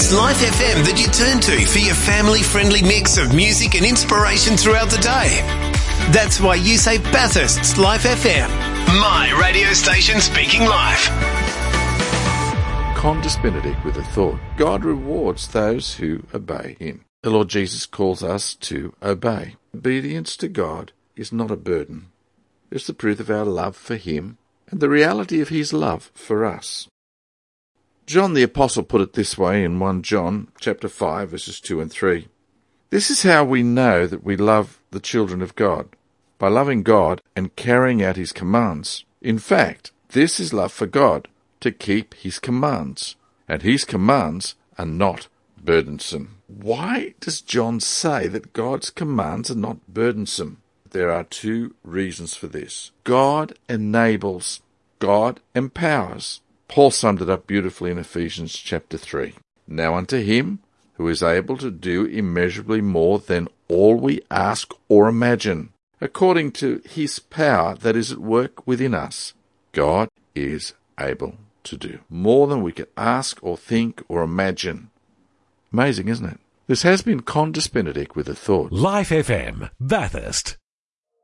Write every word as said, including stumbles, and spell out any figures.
It's Life F M that you turn to for your family-friendly mix of music and inspiration throughout the day. That's why you say Bathurst's Life F M. My radio station speaking life. Condus Benedict with a thought. God rewards those who obey him. The Lord Jesus calls us to obey. Obedience to God is not a burden. It's the truth of our love for him and the reality of his love for us. John the Apostle put it this way in First John chapter five, verses two and three. This is how we know that we love the children of God, by loving God and carrying out his commands. In fact, this is love for God, to keep his commands, and his commands are not burdensome. Why does John say that God's commands are not burdensome? There are two reasons for this. God enables, God empowers. Paul summed it up beautifully in Ephesians chapter three. Now unto him who is able to do immeasurably more than all we ask or imagine, according to his power that is at work within us, God is able to do more than we can ask or think or imagine. Amazing, isn't it? This has been Condus Benedict with a thought. Life F M, Bathurst.